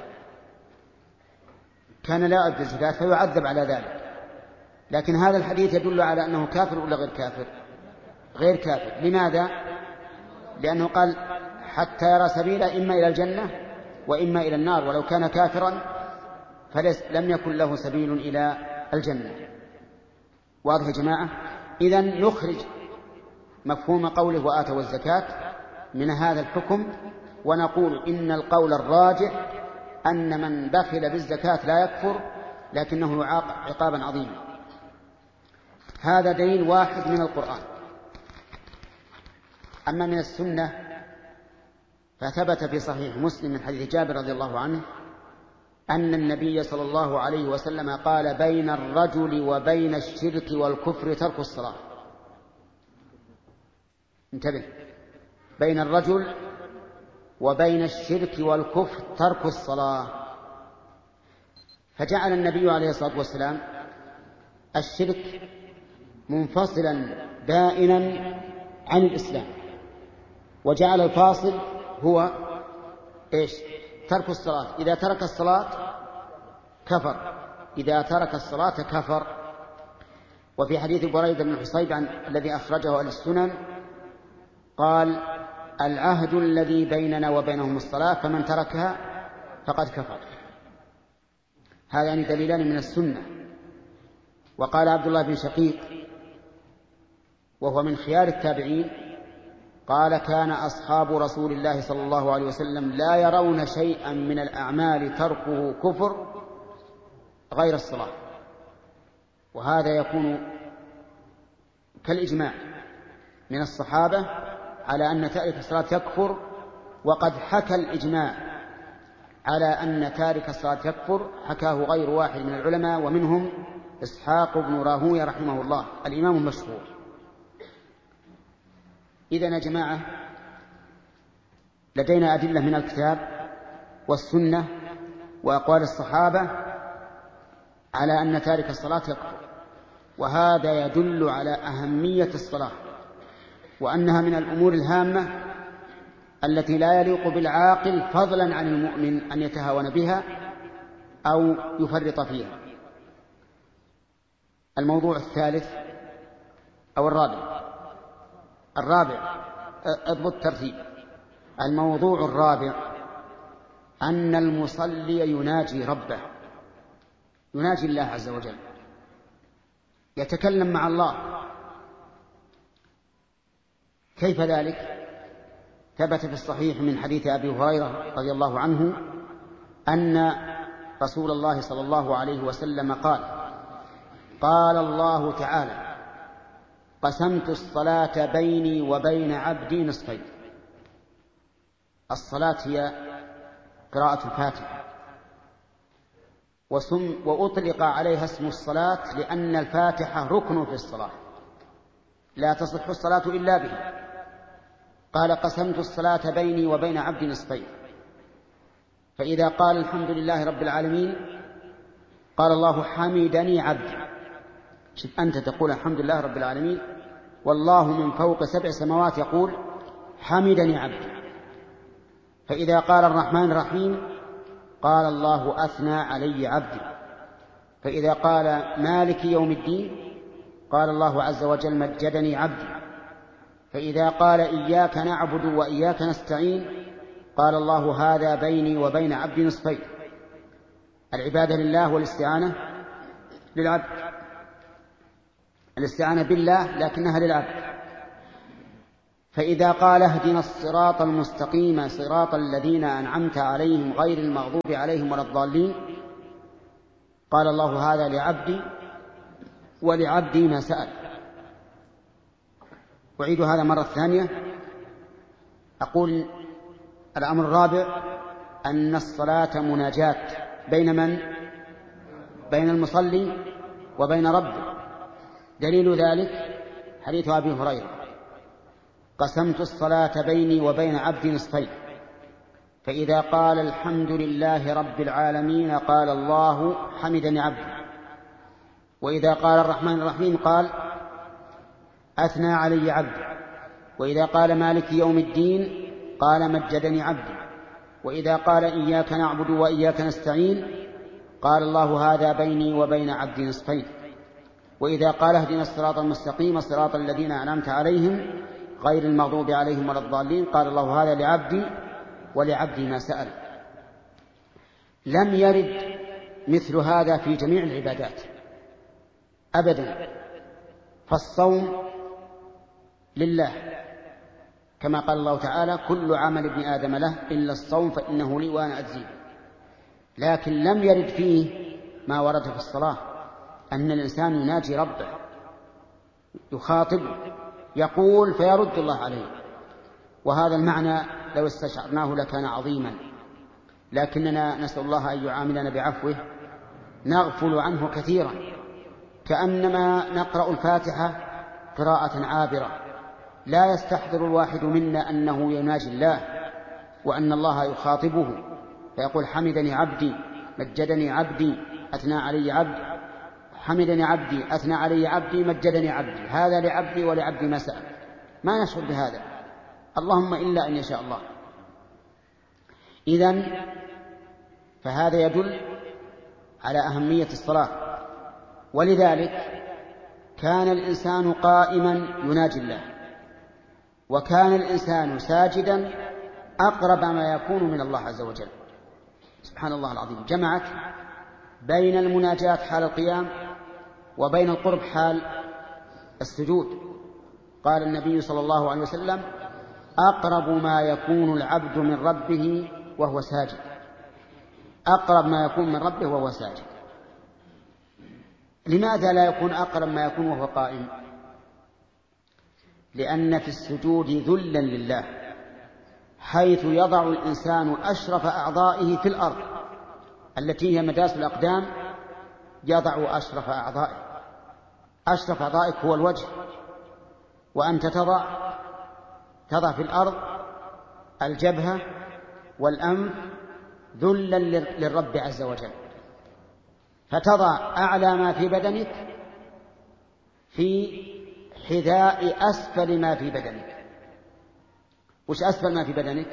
الزكاة فيعذب على ذلك. لكن هذا الحديث يدل على أنه كافر ولا غير كافر؟ غير كافر. لماذا؟ لأنه قال حتى يرى سبيله إما إلى الجنة وإما إلى النار، ولو كان كافرا لم يكن له سبيل إلى الجنة. واضح يا جماعة؟ إذن نخرج مفهوم قوله وآتوا الزكاة من هذا الحكم، ونقول إن القول الراجح أن من بخل بالزكاة لا يكفر، لكنه يعاقب عقابا عظيما. هذا دليل واحد من القرآن. أما من السنة فثبت في صحيح مسلم من حديث جابر رضي الله عنه أن النبي صلى الله عليه وسلم قال: بين الرجل وبين الشرك والكفر ترك الصلاة. انتبه، بين الرجل وبين الشرك والكفر ترك الصلاة. فجعل النبي عليه الصلاة والسلام الشرك منفصلا بائنا عن الإسلام، وجعل الفاصل هو إيش؟ ترك الصلاة. إذا ترك الصلاة كفر، إذا ترك الصلاة كفر. وفي حديث بريدة بن الحصيب الذي أخرجه أهل السنن قال: العهد الذي بيننا وبينهم الصلاة فمن تركها فقد كفر. هذان دليلان من السنة. وقال عبد الله بن شقيق وهو من خيار التابعين قال: كان أصحاب رسول الله صلى الله عليه وسلم لا يرون شيئا من الأعمال تركه كفر غير الصلاة. وهذا يكون كالإجماع من الصحابة على أن تارك الصلاة يكفر، وقد حكى الإجماع على أن تارك الصلاة يكفر حكاه غير واحد من العلماء، ومنهم إسحاق بن راهويه رحمه الله الإمام المشهور. إذن يا جماعة لدينا أدلة من الكتاب والسنة وأقوال الصحابة على أن تارك الصلاة يكفر، وهذا يدل على أهمية الصلاة، وأنها من الأمور الهامة التي لا يليق بالعاقل فضلا عن المؤمن أن يتهاون بها أو يفرط فيها. الموضوع الثالث أو الرابع اضبط ترتيب. الموضوع الرابع أن المصلي يناجي ربه، يناجي الله عز وجل، يتكلم مع الله. كيف ذلك؟ ثبت في الصحيح من حديث أبي هريرة رضي الله عنه أن رسول الله صلى الله عليه وسلم قال: قال الله تعالى: قسمت الصلاة بيني وبين عبدي نصفين. الصلاة هي قراءة الفاتحة، وأطلق عليها اسم الصلاة لأن الفاتحة ركن في الصلاة لا تصح الصلاة إلا بها. قال: قسمت الصلاة بيني وبين عبدي نصفين. فإذا قال الحمد لله رب العالمين قال الله: حمدني عبدي. شوف، أنت تقول الحمد لله رب العالمين، والله من فوق 7 سماوات يقول: حمدني عبدي. فإذا قال الرحمن الرحيم قال الله: أثنى علي عبدي. فإذا قال مالك يوم الدين قال الله عز وجل: مجدني عبدي. فإذا قال إياك نعبد وإياك نستعين قال الله: هذا بيني وبين عبدي نصفين. العبادة لله والاستعانة للعبد، الاستعانة بالله لكنها للعبد. فإذا قال اهدنا الصراط المستقيم صراط الذين أنعمت عليهم غير المغضوب عليهم ولا الضالين، قال الله هذا لعبدي ولعبدي ما سأل. أعيد هذا مرة ثانية. أقول الأمر الرابع أن الصلاة مناجاة بين من؟ بين المصلي وبين ربه. دليل ذلك حديث أبي هريرة: قسمت الصلاة بيني وبين عبدي نصفين، فإذا قال الحمد لله رب العالمين قال الله حمدني عبدي، وإذا قال الرحمن الرحيم قال أثنى علي عبدي، وإذا قال مالك يوم الدين قال مجدني عبدي، وإذا قال إياك نعبد وإياك نستعين قال الله هذا بيني وبين عبدي نصفين، وإذا قال اهدنا الصراط المستقيم صراط الذين أنعمت عليهم غير المغضوب عليهم ولا الضالين قال الله هذا لعبدي ولعبدي ما سأل. لم يرد مثل هذا في جميع العبادات أبدا. فالصوم لله كما قال الله تعالى: كل عمل ابن آدم له إلا الصوم فإنه لي وأنا أجزيه. لكن لم يرد فيه ما ورد في الصلاة، أن الإنسان يناجي ربه، يخاطب، يقول فيرد الله عليه. وهذا المعنى لو استشعرناه لكان عظيما، لكننا نسأل الله أن يعاملنا بعفوه نغفل عنه كثيرا، كأنما نقرأ الفاتحة قراءة عابرة، لا يستحضر الواحد منا أنه يناجي الله وأن الله يخاطبه، فيقول حمدني عبدي مجدني عبدي أثنى علي عبدي، حمدني عبدي أثنى علي عبدي مجدني عبدي، هذا لعبدي ولعبدي ما سأل. ما نشعر بهذا، اللهم إلا أن يشاء الله. إذن فهذا يدل على أهمية الصلاة، ولذلك كان الإنسان قائما يناجي الله، وكان الإنسان ساجدا أقرب ما يكون من الله عز وجل. سبحان الله العظيم، جمعت بين المناجاة حال القيام وبين القرب حال السجود. قال النبي صلى الله عليه وسلم: أقرب ما يكون العبد من ربه وهو ساجد. أقرب ما يكون من ربه وهو ساجد. لماذا لا يكون أقرب ما يكون وهو قائم؟ لأن في السجود ذلا لله، حيث يضع الإنسان أشرف أعضائه في الأرض التي هي مداس الأقدام، يضع أشرف أعضائه. أشرف أعضائك هو الوجه، وأنت تضع في الأرض الجبهة والأنف ذلا للرب عز وجل، فتضع أعلى ما في بدنك في حذاء أسفل ما في بدنك. وش أسفل ما في بدنك؟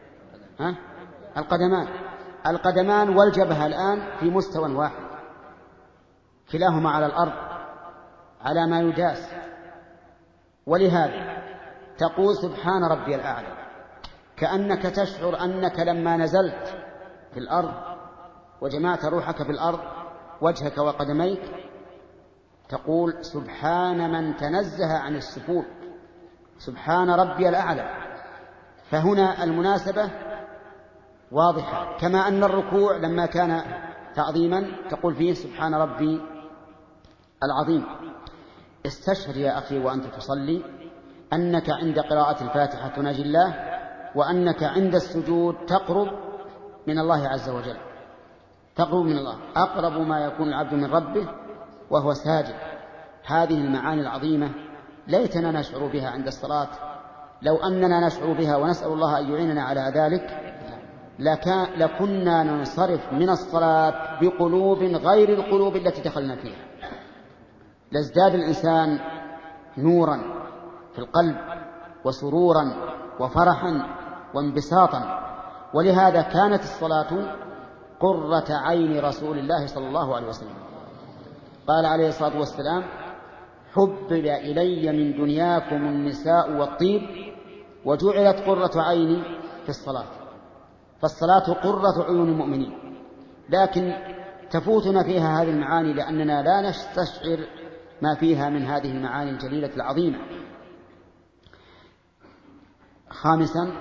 القدمان والجبهة الآن في مستوى واحد، كلاهما على الأرض على ما يداس. ولهذا تقول سبحان ربي الأعلى، كأنك تشعر أنك لما نزلت في الأرض وجمعت روحك في الأرض وجهك وقدميك تقول سبحان من تنزه عن السفول، سبحان ربي الأعلى. فهنا المناسبة واضحة، كما أن الركوع لما كان تعظيما تقول فيه سبحان ربي العظيم. استشعر يا أخي وأنت تصلي أنك عند قراءة الفاتحة تناجي الله، وأنك عند السجود تقرب من الله عز وجل، تقرب من الله. أقرب ما يكون العبد من ربه وهو ساجد. هذه المعاني العظيمة ليتنا نشعر بها عند الصلاة. لو أننا نشعر بها ونسأل الله أن يعيننا على ذلك لكنا ننصرف من الصلاة بقلوب غير القلوب التي دخلنا فيها، لازداد الإنسان نورا في القلب وسرورا وفرحا وانبساطا. ولهذا كانت الصلاة قرة عين رسول الله صلى الله عليه وسلم. قال عليه الصلاة والسلام: حبب إلي من دنياكم النساء والطيب وجعلت قرة عيني في الصلاة. فالصلاة قرة عيون المؤمنين، لكن تفوتنا فيها هذه المعاني لأننا لا نستشعر ما فيها من هذه المعاني الجليلة العظيمة. خامسا،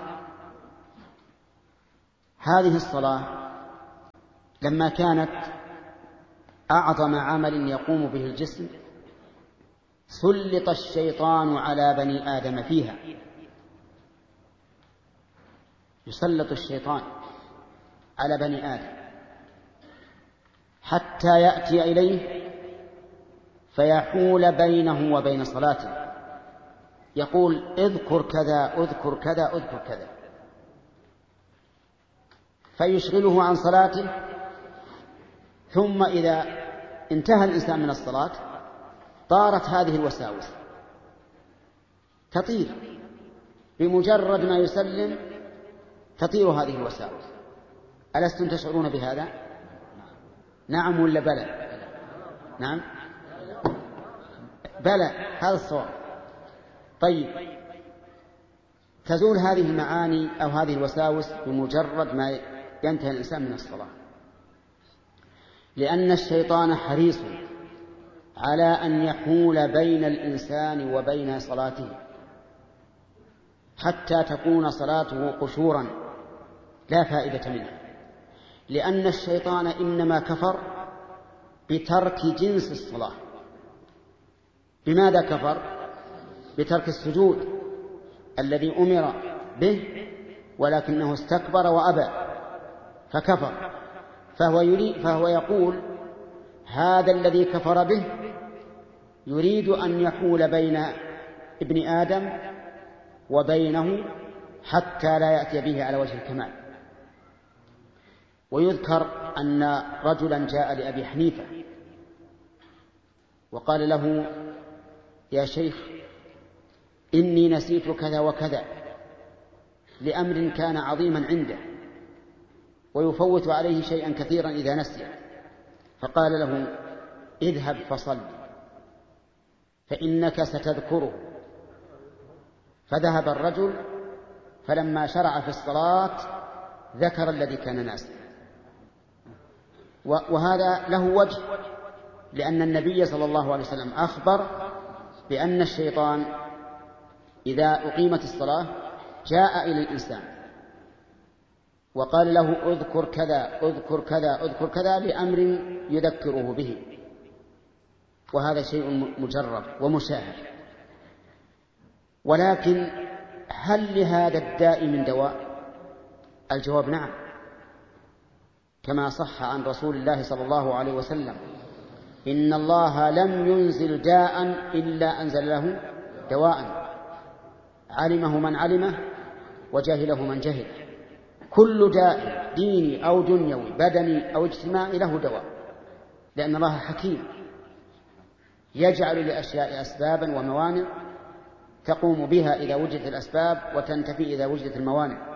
هذه الصلاة لما كانت أعظم عمل يقوم به الجسم سلط الشيطان على بني آدم فيها، يسلط الشيطان على بني آدم حتى يأتي إليه فيحول بينه وبين صلاته، يقول اذكر كذا اذكر كذا اذكر كذا، فيشغله عن صلاته. ثم إذا انتهى الإنسان من الصلاة طارت هذه الوساوس، تطير بمجرد ما يسلم، تطير هذه الوساوس. ألستم تشعرون بهذا؟ نعم ولا بلى؟ نعم بلى، هذا الصواب. طيب، تزول هذه المعاني أو هذه الوساوس بمجرد ما ينتهي الإنسان من الصلاة، لأن الشيطان حريص على أن يحول بين الإنسان وبين صلاته حتى تكون صلاته قشورا لا فائدة منها، لأن الشيطان إنما كفر بترك جنس الصلاة. بماذا كفر؟ بترك السجود الذي أمر به، ولكنه استكبر وأبى فكفر، فهو يقول هذا الذي كفر به يريد أن يحول بين ابن آدم وبينه حتى لا يأتي به على وجه الكمال. ويذكر أن رجلا جاء لأبي حنيفة وقال له يا شيخ إني نسيت كذا وكذا لأمر كان عظيما عنده ويفوت عليه شيئا كثيرا إذا نسي، فقال له اذهب فصل فإنك ستذكره. فذهب الرجل، فلما شرع في الصلاة ذكر الذي كان ناسيا. وهذا له وجه، لأن النبي صلى الله عليه وسلم أخبر بأن الشيطان إذا أقيمت الصلاة جاء إلى الإنسان وقال له اذكر كذا اذكر كذا اذكر كذا لأمر يذكره به، وهذا شيء مجرب ومشاهد. ولكن هل لهذا الداء من دواء؟ الجواب نعم، كما صح عن رسول الله صلى الله عليه وسلم إن الله لم ينزل داء إلا أنزل له دواء علمه من علمه وجهله من جهل. كل داء ديني أو دنيوي بدني أو اجتماعي له دواء، لأن الله حكيم يجعل لأشياء أسبابا وموانع تقوم بها إذا وجدت الأسباب وتنتفي إذا وجدت الموانع.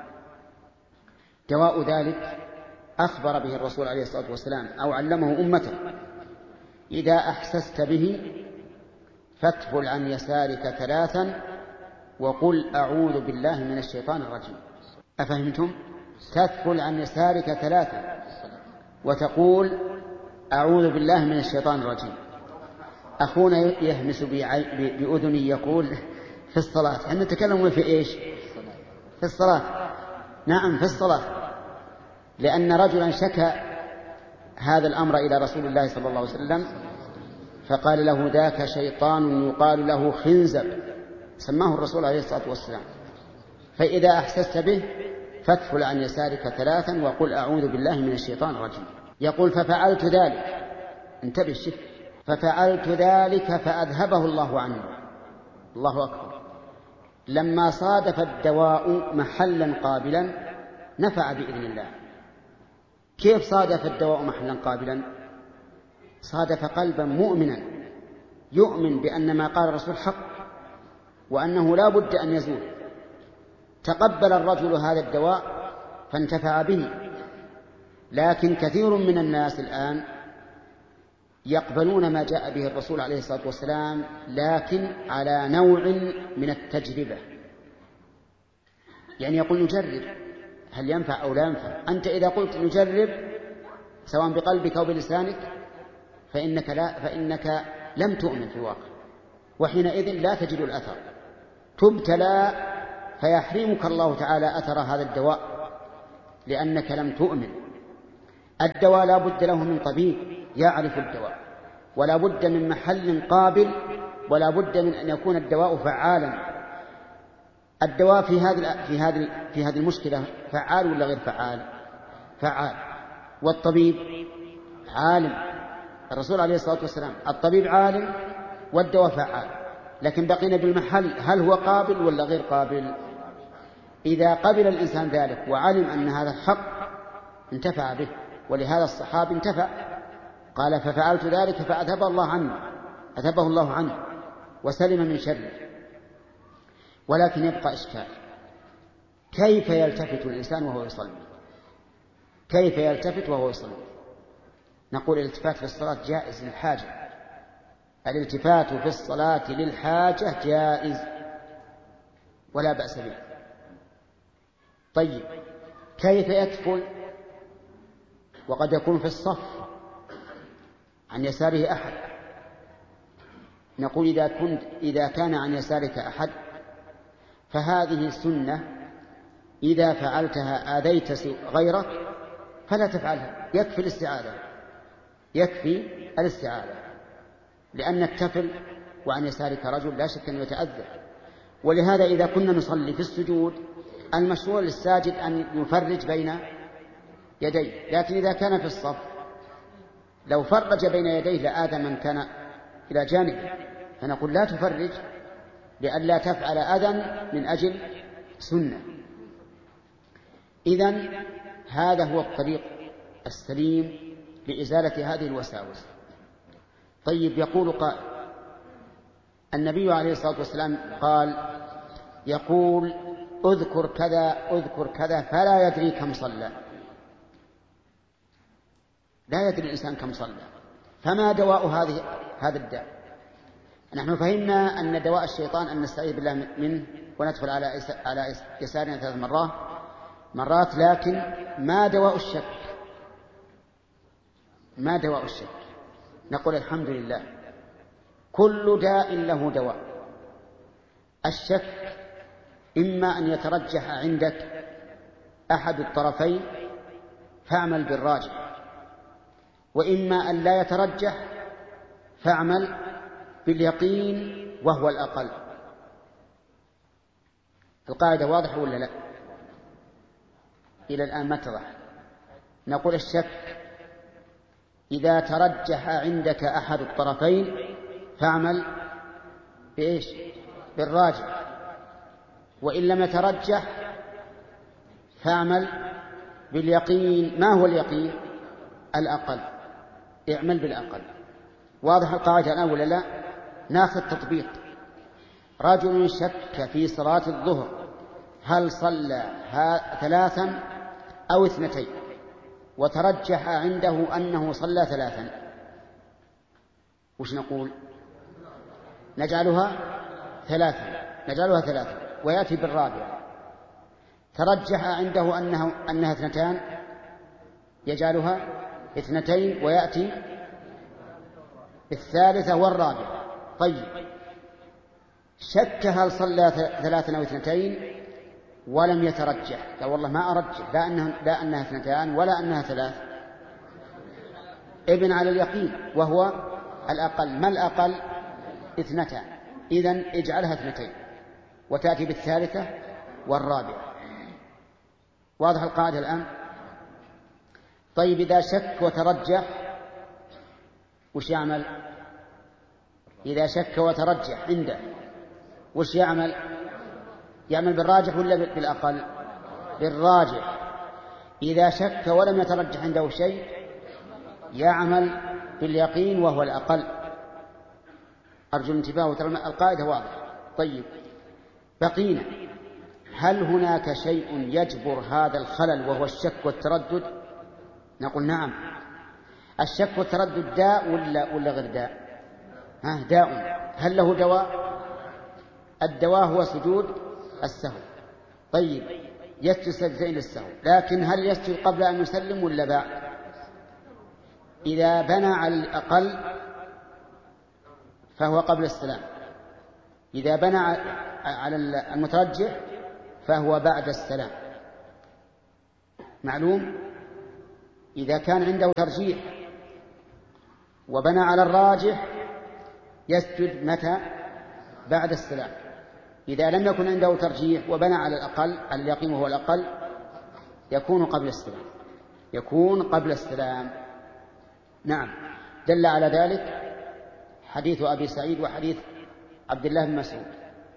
دواء ذلك أخبر به الرسول عليه الصلاة والسلام أو علمه أمته: إذا أحسست به فاتفل عن يسارك 3 وقل أعوذ بالله من الشيطان الرجيم. أفهمتم؟ تتفل عن يسارك 3 وتقول أعوذ بالله من الشيطان الرجيم. أخونا يهمس بأذني يقول في الصلاة، احنا نتكلم في إيش؟ في الصلاة. نعم في الصلاة، لأن رجلا شكى هذا الأمر إلى رسول الله صلى الله عليه وسلم فقال له ذاك شيطان يقال له خنزب، سماه الرسول عليه الصلاة والسلام. فإذا أحسست به فاتفل عن يسارك 3 وقل أعوذ بالله من الشيطان الرجيم. يقول ففعلت ذلك، انتبه الشف، ففعلت ذلك فأذهبه الله عنه. الله أكبر. لما صادف الدواء محلا قابلا نفع بإذن الله. كيف صادف الدواء محلا قابلا؟ صادف قلبا مؤمنا يؤمن بأن ما قال الرسول حق وأنه لا بد أن يزول. تقبل الرجل هذا الدواء فانتفع به. لكن كثير من الناس الآن يقبلون ما جاء به الرسول عليه الصلاة والسلام لكن على نوع من التجربة، يعني يقول نجرب هل ينفع أو لا ينفع. أنت إذا قلت نجرب سواء بقلبك أو بلسانك فإنك لم تؤمن في الواقع، وحينئذ لا تجد الأثر. تبتلى فيحرمك الله تعالى أثر هذا الدواء لأنك لم تؤمن. الدواء لا بد له من طبيب يعرف الدواء، ولا بد من محل قابل، ولا بد من أن يكون الدواء فعالا. الدواء في هذه المشكلة فعال ولا غير فعال؟ فعال. والطبيب عالم. الرسول عليه الصلاة والسلام الطبيب عالم والدواء فعال، لكن بقينا بالمحل، هل هو قابل ولا غير قابل؟ إذا قبل الإنسان ذلك وعلم أن هذا الحق انتفع به، ولهذا الصحابي انتفع، قال ففعلت ذلك فأذهبه الله عنه وسلم من شره. ولكن يبقى إشكال، كيف يلتفت الإنسان وهو يصلي؟ كيف يلتفت وهو يصلي؟ نقول الالتفات في الصلاة جائز للحاجة، الالتفات في الصلاة للحاجة جائز ولا بأس به. طيب كيف يدخل وقد يكون في الصف عن يساره أحد؟ نقول إذا كان عن يسارك أحد فهذه سنة، إذا فعلتها آذيت غيرك فلا تفعلها، يكفي الاستعاذة، لأن التفل وعن يسارك رجل لا شك أن يتأذى. ولهذا إذا كنا نصلي في السجود المشروع للساجد أن يفرج بين يديه، لكن إذا كان في الصف لو فرج بين يديه لآذى من كان إلى جانبه، فنقول لا تفرج لئلا تفعل أذى من أجل سنة. إذن هذا هو الطريق السليم لإزالة هذه الوساوس. طيب يقول قائل، النبي عليه الصلاة والسلام قال يقول اذكر كذا فلا يدري كم صلى، لا يدري الإنسان كم صلى، فما دواء هذا الداء؟ نحن فهمنا أن دواء الشيطان أن نستعيذ بالله منه وندخل على يسارنا 3 مرات، لكن ما دواء الشك؟ ما دواء الشك؟ نقول الحمد لله كل داء له دواء. الشك إما أن يترجح عندك أحد الطرفين فاعمل بالراجح، وإما أن لا يترجح فاعمل باليقين وهو الأقل. القاعدة واضحة ولا لا؟ إلى الآن ما اتضح. نقول الشك إذا ترجح عندك أحد الطرفين فاعمل بإيش؟ بالراجح، وإن لم يترجح فاعمل باليقين. ما هو اليقين؟ الأقل، اعمل بالأقل. واضح القاعدة الآن ولا لا؟ ناخذ تطبيق. رجل شك في صلاة الظهر هل صلى 3 أو 2، وترجح عنده أنه صلى 3، وش نقول؟ نجعلها 3 ويأتي بالرابعة. ترجح عنده أنها 2، يجعلها 2 ويأتي بالثالثة والرابعة. طيب شك هل صلى 3 أو 2 ولم يترجح، قال والله ما أرجح، لا أنها 2 ولا أنها 3، ابن على اليقين وهو الأقل. ما الأقل؟ 2، إذن اجعلها 2 وتأتي بالثالثة والرابعة. واضح القاعدة الآن؟ طيب إذا شك وترجح وش يعمل؟ إذا شك وترجح عنده وش يعمل؟ يعمل بالراجح ولا بالأقل؟ بالراجح. إذا شك ولم يترجح عنده شيء يعمل باليقين وهو الأقل. أرجو الانتباه وترى القاعدة واضحة. طيب بقينا، هل هناك شيء يجبر هذا الخلل وهو الشك والتردد؟ نقول نعم. الشك والتردد داء ولا غير داء؟ داء. هل له دواء؟ الدواء هو سجود السهو. طيب يسجد سجدتين للسهو، لكن هل يسجد قبل أن يسلم ولا بعد؟ إذا بنى على الأقل فهو قبل السلام، إذا بنى على المترجح فهو بعد السلام. معلوم إذا كان عنده ترجيح وبنى على الراجح يسجد متى؟ بعد السلام. إذا لم يكن عنده ترجيح وبنى على الأقل، على اليقين وهو الأقل، يكون قبل السلام، يكون قبل السلام. نعم، دل على ذلك حديث أبي سعيد وحديث عبد الله بن مسعود.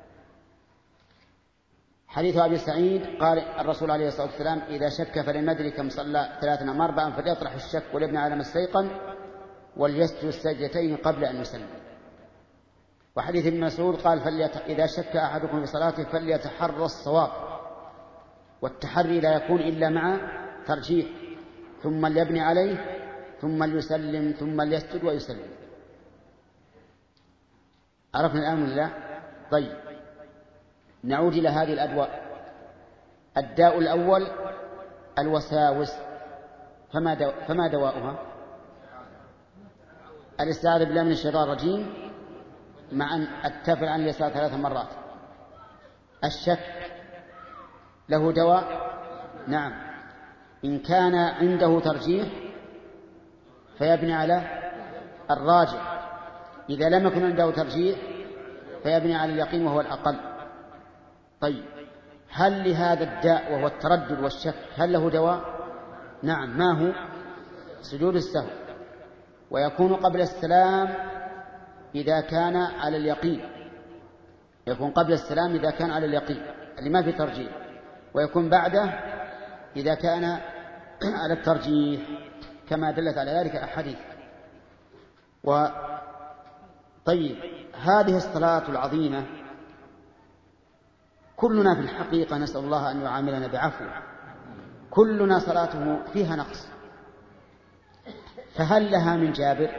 حديث أبي سعيد قال الرسول عليه الصلاة والسلام: إذا شك فلم يدري كم صلى 3 أم 4 فليطرح الشك وليبني على ما استيقن وليسجد السجدتين قبل أن يسلم. وحديث ابن مسعود قال: إذا شك أحدكم في صلاته فليتحرى الصواب، والتحري لا يكون إلا مع ترجيح، ثم ليبني عليه ثم ليسلم ثم ليسجد ويسلم. عرفنا الآن ولا لا؟ طيب، نعود إلى هذه الأدواء. الداء الأول الوساوس، فما دواؤها؟ الاستعاذة بالله من الشيطان الرجيم مع أن التفل عن اليسار 3 مرات. الشك له دواء؟ نعم، إن كان عنده ترجيح فيبني على الراجح، إذا لم يكن عنده ترجيح فيبني على اليقين وهو الأقل. طيب، هل لهذا الداء وهو التردد والشك هل له دواء؟ نعم. ما هو؟ سجود السهو، ويكون قبل السلام إذا كان على اليقين، يكون قبل السلام إذا كان على اليقين اللي ما في ترجيح، ويكون بعده إذا كان على الترجيح، كما دلت على ذلك الأحاديث. طيب، هذه الصلاة العظيمة كلنا في الحقيقة نسأل الله أن يعاملنا بعفو، كلنا صلاته فيها نقص. فهل لها من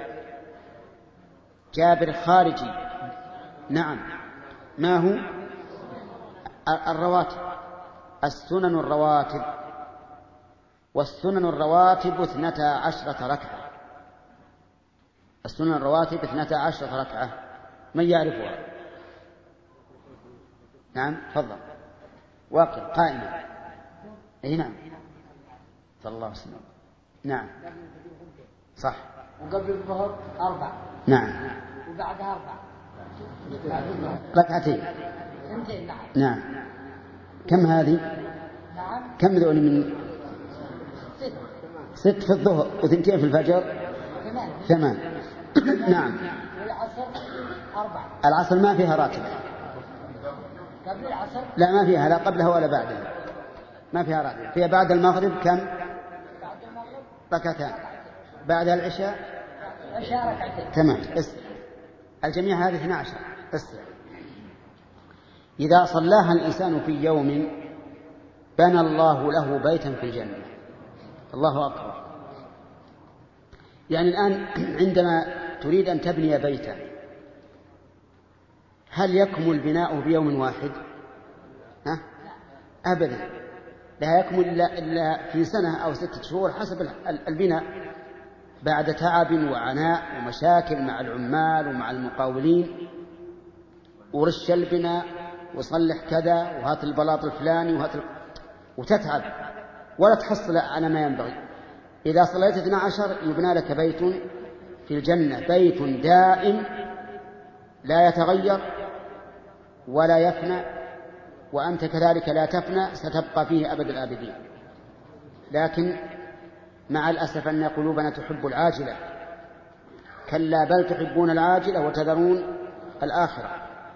جابر خارجي؟ نعم. ما هو؟ الرواتب، السنن الرواتب، والسنن الرواتب 12 ركعة. السنن الرواتب 12 ركعة، من يعرفها؟ نعم، تفضل. واقع قائمة. اي نعم، صلى الله عليه وسلم. نعم صح. وقبل الظهر 4. نعم. وبعدها 4 ركعتين. نعم. كم هذه؟ نعم. كم ذول من 6 في الظهر و2 في الفجر 8. نعم. والعصر 4. العصر ما فيها راتب. قبل العصر؟ لا، ما فيها، لا قبلها ولا بعدها، ما فيها راتب. فيها بعد المغرب كم؟ بعد المغرب 2. بعد العشاء ركعتين. تمام. الجميع هذه 12. إذا صلاها الإنسان في يوم بنى الله له بيتا في الجنة. الله أكبر. يعني الآن عندما تريد أن تبني بيتا، هل يكمل بناؤه بيوم واحد؟ أبدا، لا يكمل إلا في سنة أو 6 شهور حسب البناء، بعد تعب وعناء ومشاكل مع العمال ومع المقاولين، ورش البناء وصلح كذا وهات البلاط الفلاني وتتعب ولا تحصل على ما ينبغي. إذا صليت 12 يبنى لك بيت في الجنة، بيت دائم لا يتغير ولا يفنى، وأنت كذلك لا تفنى، ستبقى فيه أبد الآبدين. لكن مع الأسف أن قلوبنا تحب العاجلة، كلا بل تحبون العاجلة وتذرون الآخرة.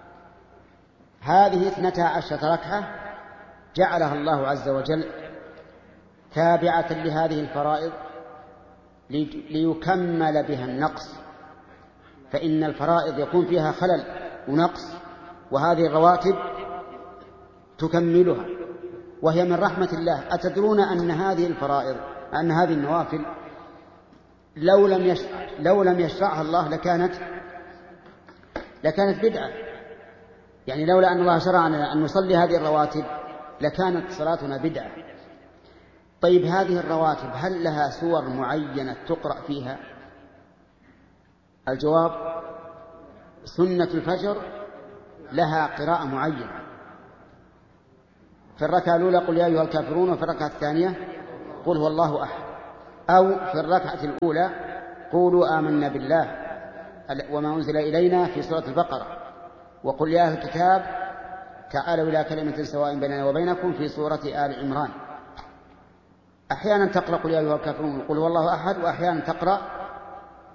هذه 12 ركعة جعلها الله عز وجل تابعة لهذه الفرائض ليكمل بها النقص، فإن الفرائض يكون فيها خلل ونقص، وهذه الرواتب تكملها، وهي من رحمة الله. أتدرون أن هذه الفرائض، أن هذه النوافل لو لم يشرعها الله لكانت بدعة. يعني لولا أن الله شرعنا أن نصلي هذه الرواتب لكانت صلاتنا بدعة. طيب، هذه الرواتب هل لها سور معينة تقرأ فيها؟ الجواب: سنة الفجر لها قراءة معينة، في الركعة الأولى قل يا أيها الكافرون، وفي الركعة الثانية قل هو الله أحد. أو في الركعة الأولى قولوا آمنا بالله وما أنزل إلينا في سورة البقرة، وقل يا أهل الكتاب تعالوا إلى كلمة سواء بيننا وبينكم في سورة آل عمران. أحيانا تقرأ قل يا أيها الكافرون قل هو الله أحد، وأحيانا تقرأ